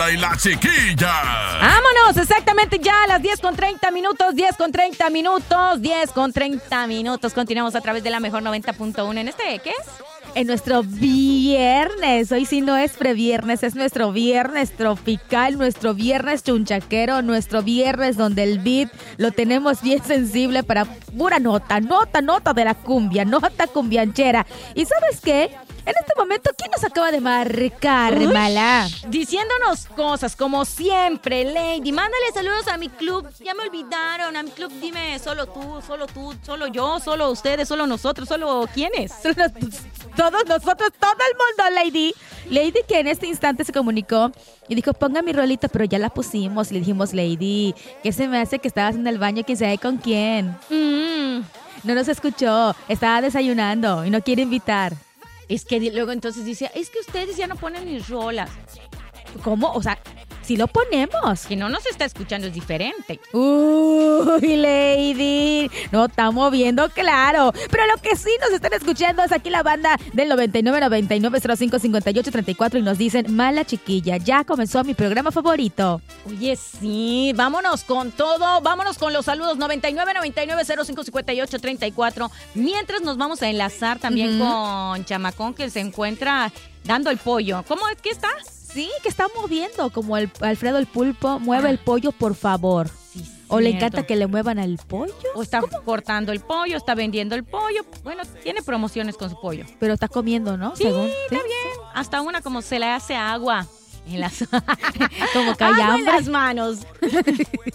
Y la chiquilla. Vámonos, exactamente ya a las 10:30, 10:30. Continuamos a través de la mejor 90.1 en ¿qué es? En nuestro viernes. Hoy sí no es previernes, es nuestro viernes tropical, nuestro viernes chunchaquero, nuestro viernes donde el beat lo tenemos bien sensible para pura nota de la cumbia, nota cumbianchera. ¿Y sabes qué? En este momento, ¿quién nos acaba de marcar, Mala? Diciéndonos cosas, como siempre, Lady. Mándale saludos a mi club. Ya me olvidaron. A mi club, dime, solo tú, solo yo, solo ustedes, solo nosotros, solo ¿quiénes? Todos nosotros, todo el mundo, Lady. Lady que en este instante se comunicó y dijo, ponga mi rolita, pero ya la pusimos. Le dijimos, Lady, ¿qué se me hace que estabas en el baño? ¿Quién sabe con quién? No nos escuchó. Estaba desayunando y no quiere invitar. Es que luego entonces dice, es que ustedes ya no ponen mis rolas. ¿Cómo? O sea, si lo ponemos. Que no nos está escuchando es diferente. Uy, Lady. No estamos viendo claro. Pero lo que sí nos están escuchando es aquí la banda del 99055834 y nos dicen, Mala chiquilla, ya comenzó mi programa favorito. Oye, sí, vámonos con todo. Vámonos con los saludos 99055834. Mientras nos vamos a enlazar también con Chamacón, que se encuentra dando el pollo. ¿Cómo es que está? Sí, que está moviendo como Alfredo el Pulpo. Mueve el pollo, por favor. Sí, ¿O le encanta que le muevan al pollo? O está cortando el pollo, está vendiendo el pollo. Bueno, tiene promociones con su pollo. Pero está comiendo, ¿no? Sí, está bien. Hasta una como se le hace agua en las... como que hay agua hambre en las manos.